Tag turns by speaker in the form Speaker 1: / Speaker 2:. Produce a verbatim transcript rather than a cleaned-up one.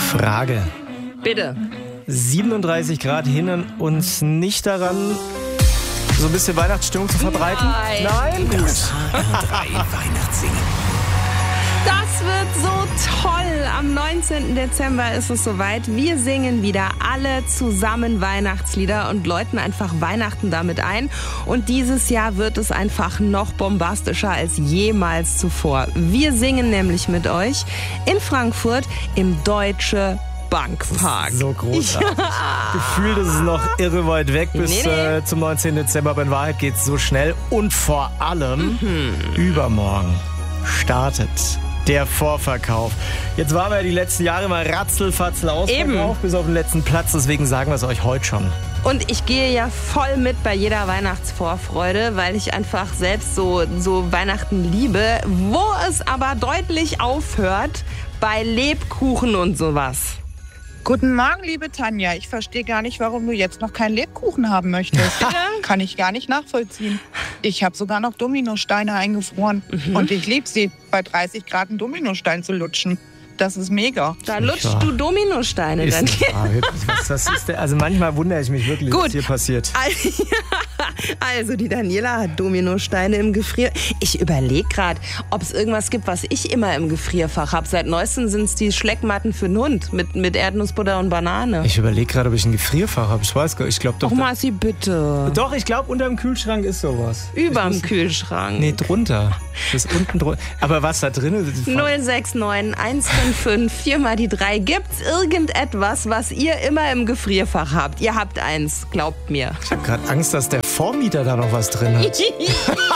Speaker 1: Frage.
Speaker 2: Bitte.
Speaker 1: siebenunddreißig Grad hindern uns nicht daran, so ein bisschen Weihnachtsstimmung zu verbreiten?
Speaker 2: Nein.
Speaker 1: Nein? Gut.
Speaker 3: Das H R drei Weihnachtssingen.
Speaker 2: Das wird so toll. Am neunzehnten Dezember ist es soweit. Wir singen wieder alle zusammen Weihnachtslieder und läuten einfach Weihnachten damit ein. Und dieses Jahr wird es einfach noch bombastischer als jemals zuvor. Wir singen nämlich mit euch in Frankfurt im Deutsche Bankpark.
Speaker 1: So großartig. Ja. Gefühlt ist es noch irre weit weg bis
Speaker 2: Nee, nee.
Speaker 1: Äh, zum neunzehnten Dezember, aber in Wahrheit geht es so schnell. Und vor allem, mhm. übermorgen startet der Vorverkauf. Jetzt waren wir ja die letzten Jahre mal ratzelfatzel ausverkauft, bis auf den letzten Platz. Deswegen sagen wir es euch heute schon.
Speaker 2: Und ich gehe ja voll mit bei jeder Weihnachtsvorfreude, weil ich einfach selbst so, so Weihnachten liebe. Wo es aber deutlich aufhört, bei Lebkuchen und sowas.
Speaker 4: Guten Morgen, liebe Tanja. Ich verstehe gar nicht, warum du jetzt noch keinen Lebkuchen haben möchtest. Kann ich gar nicht nachvollziehen. Ich habe sogar noch Dominosteine eingefroren. Mhm. Und ich liebe sie, bei dreißig Grad einen Dominostein zu lutschen. Das ist mega.
Speaker 2: Da lutschst ja. du Dominosteine
Speaker 1: ist
Speaker 2: dann.
Speaker 1: Was, was ist der? Also manchmal wundere ich mich wirklich,
Speaker 2: Gut.
Speaker 1: was hier passiert.
Speaker 2: Also die Daniela hat Dominosteine im Gefrier. Ich überlege gerade, ob es irgendwas gibt, was ich immer im Gefrierfach habe. Seit neuestem sind es die Schleckmatten für den Hund mit, mit Erdnussbutter und Banane.
Speaker 1: Ich überlege gerade, ob ich ein Gefrierfach habe. Ich weiß gar nicht. Ich glaube doch.
Speaker 2: Ach, Marci, bitte.
Speaker 1: Doch, ich glaube, unterm Kühlschrank ist sowas.
Speaker 2: Überm Kühlschrank.
Speaker 1: Nee, drunter. Das ist unten drunter. Aber was da drin ist?
Speaker 2: null sechs neun eins fünf fünf vier mal die drei. Gibt's irgendetwas, was ihr immer im Gefrierfach habt? Ihr habt eins, glaubt mir.
Speaker 1: Ich habe gerade Angst, dass der Vormieter da noch was drin hat.